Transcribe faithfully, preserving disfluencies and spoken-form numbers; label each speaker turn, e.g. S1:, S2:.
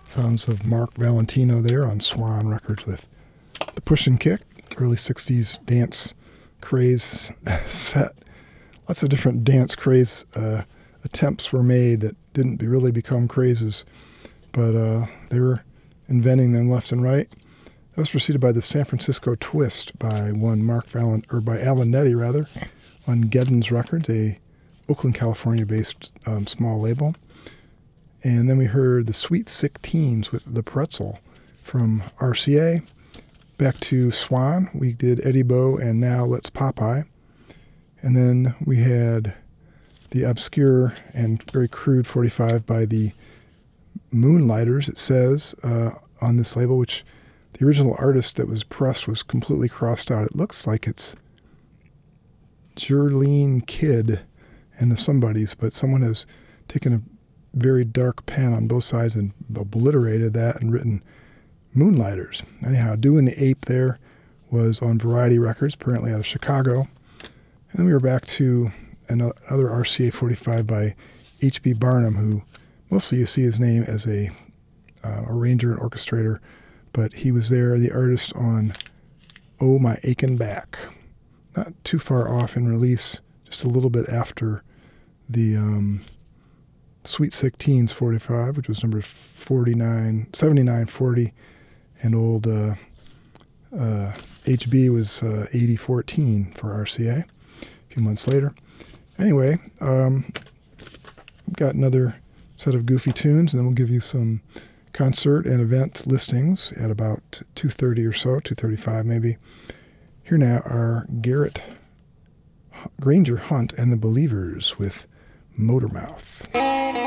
S1: Sounds of Mark Valentino there on Swan Records with The Push and Kick, early sixties dance craze set. Lots of different dance craze uh, attempts were made that didn't be really become crazes, but uh, they were inventing them left and right. That was preceded by the San Francisco Twist by one Mark Valent or by Alan Nettie rather, on Geddon's Records, a Oakland, California-based um, small label. And then we heard the Sweet Sick Teens with The Pretzel from R C A. Back to Swan, we did Eddie Bo and Now Let's Popeye. And then we had the obscure and very crude forty-five by the Moonlighters, it says, uh, on this label, which the original artist that was pressed was completely crossed out. It looks like it's Jerlene Kidd and the Somebodies, but someone has taken a very dark pen on both sides and obliterated that and written Moonlighters. Anyhow, Doing the Ape there was on Variety Records, apparently out of Chicago. And then we were back to another R C A forty-five by H B Barnum, who mostly you see his name as a uh, arranger and orchestrator, but he was there, the artist on Oh My Achin' Back. Not too far off in release, just a little bit after the um, Sweet Sick Teens forty-five, which was number forty-nine, seventy-nine forty, and old uh, uh, H B was uh, eighty fourteen for R C A a few months later. Anyway, um, got another set of goofy tunes, and then we'll give you some concert and event listings at about two thirty or so, two thirty-five maybe. Here now are Garrett Granger Hunt and the Believers with Motormouth.